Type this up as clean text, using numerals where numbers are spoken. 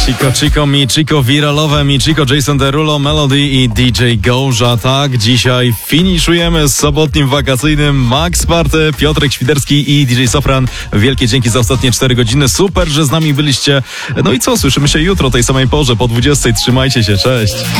Chico, Michiko, wiralowe Michiko, Jason Derulo, Melody i DJ Gołża. Tak, dzisiaj finiszujemy z sobotnim wakacyjnym Max Party, Piotrek Świderski i DJ Sofran. Wielkie dzięki za ostatnie 4 godziny. Super, że z nami byliście. No i co, słyszymy się jutro o tej samej porze po 20:00. Trzymajcie się, cześć.